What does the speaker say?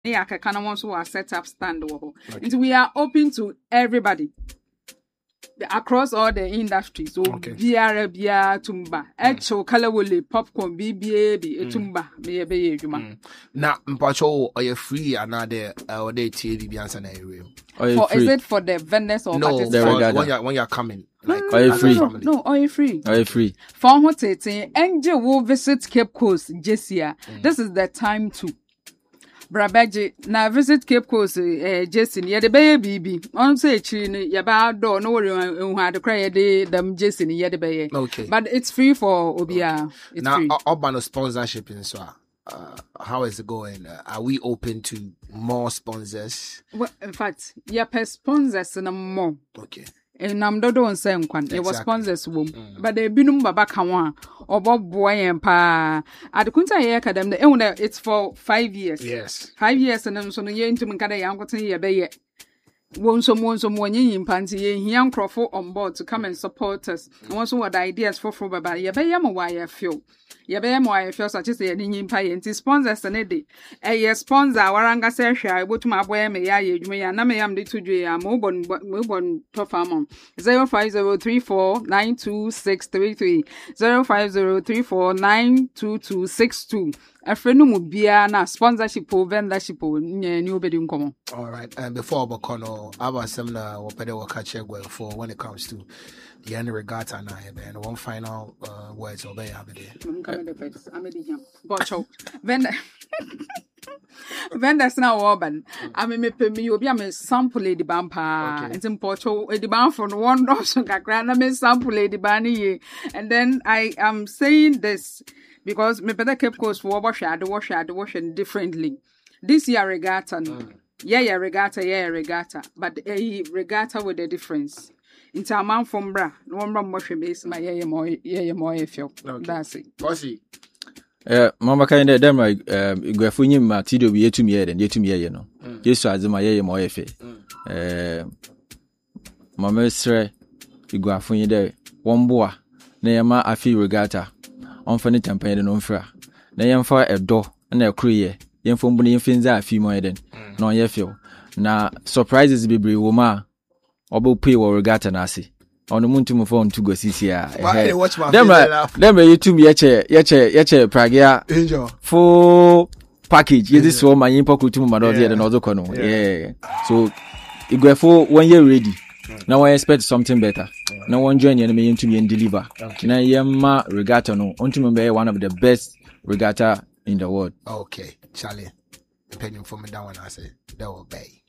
Yeah, I can also set up stand. Okay. We are open to everybody. Across all the industries, so biara tumba, echo kalawole popcorn, BBA, tumba, be juma. Now, mpacho, are you free? Another or they TV answer na area. Is it for the vendors or no? When you're coming, like are you free? No, are you free? Are you free? For what it Angel will visit Cape Coast, Jessia. This is the time to. Brabaji na visit Cape Coast Jason ye the baby on say chini ya ba do no worry who had cry them Jason ye the baby. Okay, but it's free for Obia. It's now free. Urban sponsorship in so how is it going? Are we open to more sponsors? Well, in fact, yeah, per sponsors and more. Okay. And I'm not doing same one. It was sponsors but they binum baba kawa or Bob Boy and Pa at the Kunta Academy. It's for 5 years. Yes, 5 years, and I'm so near into Mankada Yangotan Yabe. Won someone yin panty, young Crawford on board to come and support us. And also what ideas for Baba Yabayama why I feel. Yabayama why I feel such as a yin pie and sponsors and eddy. A sponsor, Waranga Sasha, I go to my boy, may I, Namayam de 2J, Mobon Tofamon 05034926333 05034922262. A friend who be na sponsorship or vendorship new bedroom common. All right, and before Bokono, our seminar or better will catch for when it comes to the end regatta now, and one final words or they have it. Vendors now urban. I mean, me you'll be a sample lady bampa. It's important. The band from one dozen grana me sample lady banny. And then I am saying this because me better Cape Coast for wash differently. This year regatta, regatta, but a regatta with a difference. In time from bra, no one wash base my more feel. That's it. Bossy. Mama kind of them like Grafunim Matido be to me and yet to me, no. Yes, as my more efe. Mamma Sre, you go for you there. One boa, Neama Afi regatta. On funny campaign and on fra. Nayam for a door and a cree. Yen from Bunny fins a few more than no ye feel. Now surprises be brave woman. Obo pay or regatta nasi. On the moon to move on to go see here. Them you to me yeche pragia full package. Yes, this one my import to my daughter and other corner. Yeah. So you go for 1 year ready. Now I expect something better. Now one journey and me to me and deliver. Now yama regatta no. On to be one of the best regatta in the world. Okay, Charlie. Depending from me down when I say that will be.